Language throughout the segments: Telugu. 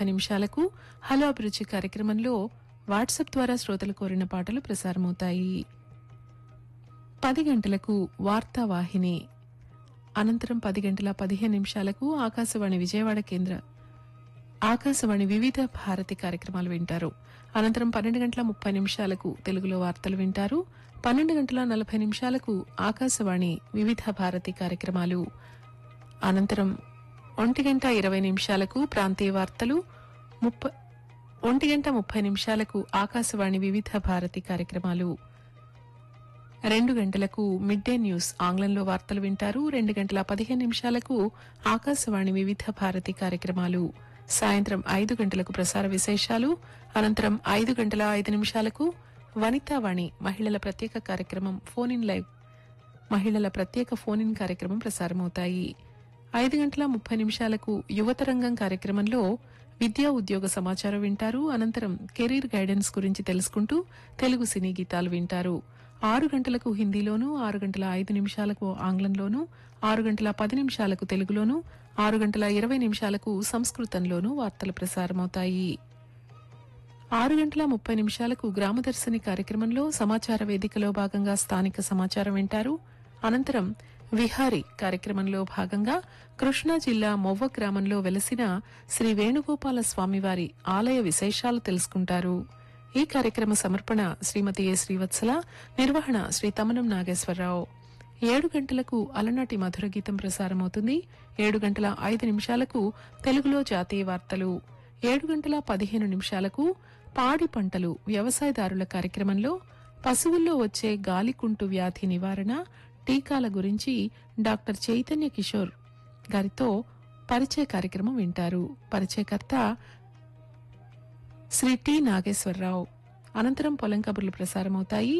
నిమిషాలకు హలో అభిరుచి కార్యక్రమంలో వాట్సాప్ ద్వారా శ్రోతలు కోరిన పాటలు ప్రసారమవుతాయి. 10 గంటలకు వార్తావాహిని, అనంతరం 10:15 ఆకాశవాణి విజయవాడ కేంద్ర ఆకాశవాణి వివిధ భారతి కార్యక్రమాలు వింటారు. అనంతరం 12:30 తెలుగులో వార్తలు వింటారు. 12:40 ఆకాశవాణి వివిధ భారతి కార్యక్రమాలు. అనంతరం 1:20 ప్రాంతీయ వార్తలు, 1:30 ఆకాశవాణి వివిధ భారతి కార్యక్రమాలు. 2 గంటలకు మిడ్ డే న్యూస్ ఆంగ్లంలో వార్తలు వింటారు. 2:15 ఆకాశవాణి వివిధ భారతి కార్యక్రమాలు. సాయంత్రం 5 గంటలకు ప్రసార విశేషాలు. అనంతరం 5:05 వనితావాణి మహిళల ప్రత్యేక కార్యక్రమం ఫోన్ ఇన్ లైవ్ మహిళల ప్రత్యేక ఫోన్ ఇన్ కార్యక్రమం ప్రసారమవుతాయి. 5:30 యువతరంగం కార్యక్రమంలో విద్యా ఉద్యోగ సమాచారం వింటారు. అనంతరం కెరీర్ గైడెన్స్ గురించి తెలుసుకుంటూ తెలుగు సినీ గీతాలు వింటారు. 6 గంటలకు హిందీలోను, 6:05 ఆంగ్లంలోను, 6:10 తెలుగులోను, 6:20 సంస్కృతంలోనూ వార్తలు ప్రసారమవుతాయి. 6:30 గ్రామదర్శిని కార్యక్రమంలో సమాచార వేదికలో భాగంగా స్థానిక సమాచారం వింటారు. అనంతరం విహారీ కార్యక్రమంలో భాగంగా కృష్ణా జిల్లా మొవ్వ గ్రామంలో వెలసిన శ్రీ వేణుగోపాల స్వామివారి ఆలయ విశేషాలు తెలుసుకుంటారు. ఈ కార్యక్రమ సమర్పణ శ్రీమతి ఏ శ్రీవత్సల, నిర్వహణ శ్రీ తమనం నాగేశ్వరరావు. 7 గంటలకు అలనాటి మధుర గీతం ప్రసారమవుతుంది. 7:05 తెలుగులో జాతీయ వార్తలు. 7:15 పాడి పంటలు వ్యవసాయదారుల కార్యక్రమంలో పశువుల్లో వచ్చే గాలికుంటు వ్యాధి నివారణ, టీకాల గురించి డాక్టర్ చైతన్య కిషోర్ గారితో పరిచయ కార్యక్రమం వింటారు. పరిచయకర్త శ్రీ టి నాగేశ్వరరావు. అనంతరం పొలం కబుర్లు ప్రసారమవుతాయి.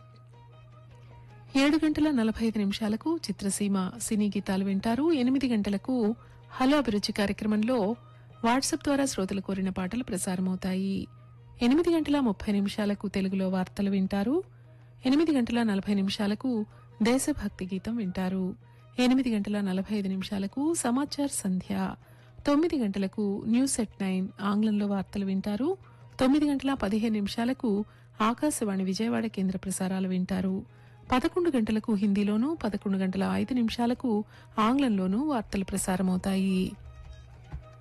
7:45 చిత్రసీమ సినీ గీతాలు వింటారు. 8 గంటలకు హలో అభిరుచి కార్యక్రమంలో వాట్సాప్ ద్వారా శ్రోతలు కోరిన పాటలు ప్రసారమవుతాయి. 8:30 తెలుగులో వార్తలు వింటారు. 8:40 దేశభక్తి గీతం వింటారు. 8:45 సమాచార్ సంధ్య. 9 గంటలకు న్యూస్ ఎట్ 9 ఆంగ్లంలో వార్తలు వింటారు. 9:15 ఆకాశవాణి విజయవాడ కేంద్ర ప్రసారాలు వింటారు. 11 గంటలకు హిందీలోను, 11:05 ఆంగ్లంలోనూ వార్తలు ప్రసారమవుతాయి.